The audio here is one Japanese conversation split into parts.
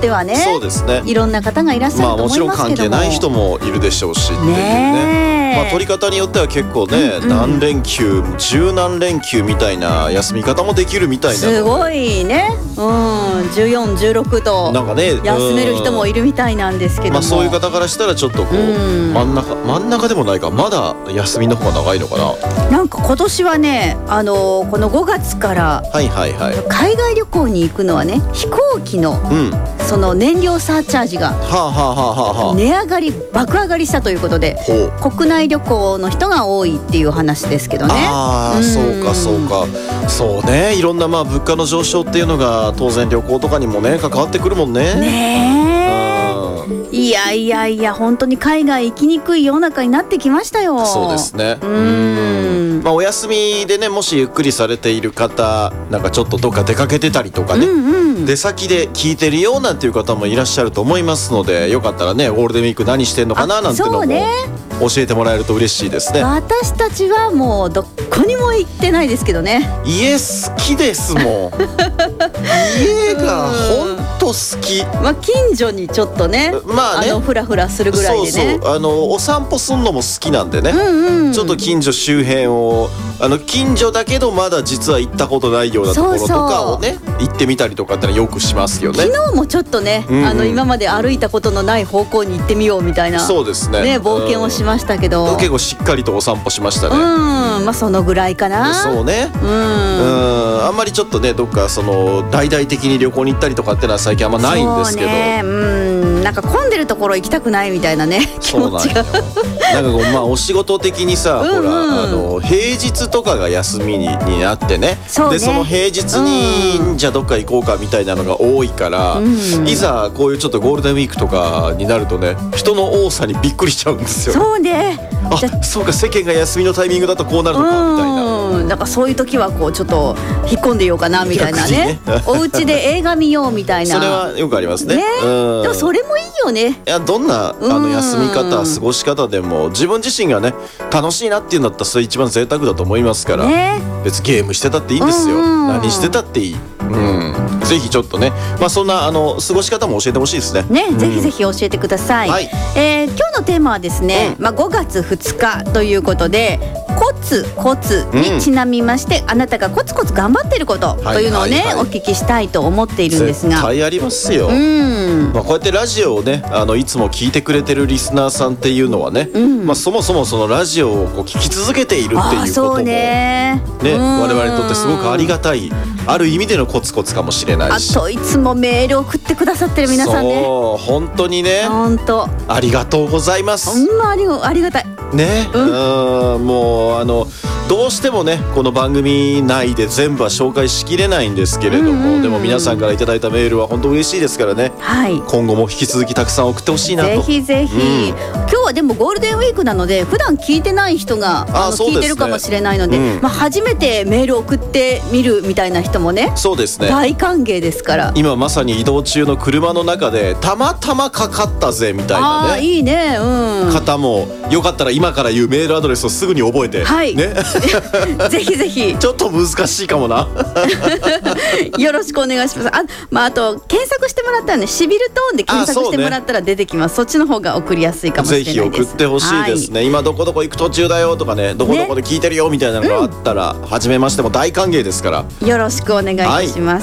ってはね、 そうですね、 いろんな方がいらっしゃると思いますけども、 もちろん関係ない人もいるでしょうしっていうね、取り方によっては結構ね、何連休、十何連休みたいな休み方もできるみたいな、 すごいね、14、16となんかね、 休める人もいるみたいなんですけども、 そういう方からしたらちょっとこう、真ん中でもないか、まだ休みの方が長いのかな。 なんか今年はね、この5月から海外旅行に行くのはね、飛行機のその燃料サーチャージが値上がり爆上がりしたということで、国内旅行の人が多いっていう話ですけどね。 そうかそうね、いろんな物価の上昇っていうのが当然旅行とかにもね関わってくるもんね。 いや本当に海外行きにくい世の中になってきましたよ。 そうですね。お休みでね、もしゆっくりされている方、なんかちょっとどっか出かけてたりとかね、出先で聞いてるよなんていう方もいらっしゃると思いますので、よかったらね、ゴールデンウィーク何してんのかななんてのも教えてもらえると嬉しいですね。 私たちはもうどこにも行ってないですけどね。 家好きですもん家がほんと好き。 近所にちょっとね、フラフラするぐらいでね、 お散歩するのも好きなんでね、ちょっと近所周辺を近所だけどまだ実は行ったことないようなところとかをね行ってみたりとかってのはよくしますよね。 昨日もちょっとね、今まで歩いたことのない方向に行ってみようみたいな、 そうですね、 冒険をしましたけど、 結構しっかりとお散歩しましたね。 そのぐらいかな。 そうね、あんまりちょっとね、どっかその大々的に旅行に行ったりとかってのは最近あんまないんですけど、 なんか混んでるところ行きたくないみたいなね、気持ちがなんかこう、お仕事的にさ、ほら平日とかが休みになってね、でその平日にじゃあどっか行こうかみたいなのが多いから、いざこういうちょっとゴールデンウィークとかになるとね、人の多さにびっくりしちゃうんですよ。 そうね、 そうか、世間が休みのタイミングだとこうなるのかみたいな。 なんかそういう時はこうちょっと引っ込んでようかなみたいなね、お家で映画見ようみたいな、 それはよくありますね。 でもそれもいいよね。 いや、どんな休み方、過ごし方でも自分自身がね楽しいなっていうんだったらそれ一番贅沢だと思いますから、別にゲームしてたっていいんですよ。何してたっていい。ぜひちょっとね、そんな過ごし方も教えてほしいですね。 ぜひぜひ教えてください。今日のテーマはですね、5月2日ということで、コツコツにちなみまして、あなたがコツコツ頑張っていることというのをね、お聞きしたいと思っているんですが、 絶対ありますよ。こうやってラジオをね、いつも聞いてくれてるリスナーさんっていうのはね、そもそもそのラジオをこう聞き続けているっていうこともね、我々にとってすごくありがたい、ある意味でのコツコツかもしれないし、 あといつもメール送ってくださってる皆さんね、 本当にね、ありがとうございます。 ほんまありがたいね。もうどうしてもね、この番組内で全部は紹介しきれないんですけれども、でも皆さんからいただいたメールは本当嬉しいですからね、今後も引き続きたくさん送ってほしいなと。 ぜひぜひ、今日はでもゴールデンウィークなので普段聞いてない人が聞いてるかもしれないので、初めてメール送ってみるみたいな人もね、 そうですね、 大歓迎ですから。 今まさに移動中の車の中でたまたまかかったぜみたいなね、 いいね、 方もよかったら今から言うメールアドレスをすぐに覚えて、ねぜひぜひちょっと難しいかもなよろしくお願いします。あと検索してもらったらね、しびるトーンで検索してもらったら出てきます。そっちの方が送りやすいかもしれないです。 ぜひ送ってほしいですね。今どこどこ行く途中だよとかね、どこどこで聞いてるよみたいなのがあったら、初めましても大歓迎ですからよろしくお願いいたします。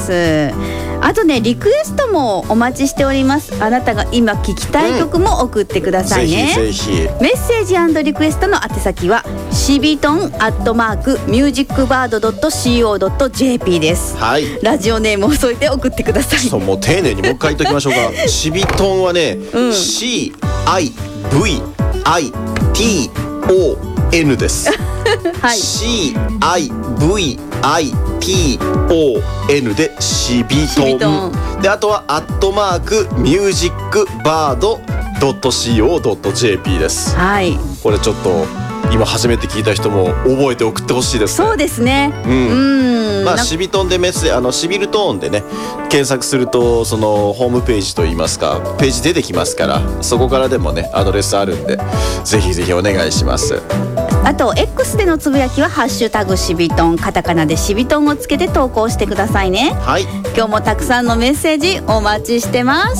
あとね、リクエストもお待ちしております。あなたが今聴きたい曲も送ってくださいね。 ぜひぜひ。 メッセージ&リクエストの宛先はしびとん@musicbird.co.jp です。ラジオネームを添えて送ってください。 そう、もう丁寧にもう一回言っときましょうか。しびとんはね、CIVITON です。CIVITON でしびとんで、あとは@musicbird.co.jp です。これちょっと今初めて聞いた人も覚えて送ってほしいですね。 そうですね。 しびとんでしびるトーンでね検索すると、そのホームページといいますかページ出てきますから、そこからでもねアドレスあるんで、ぜひぜひお願いします。 あと X でのつぶやきはハッシュタグしびとん、カタカナでしびとんをつけて投稿してくださいね。今日もたくさんのメッセージお待ちしてます。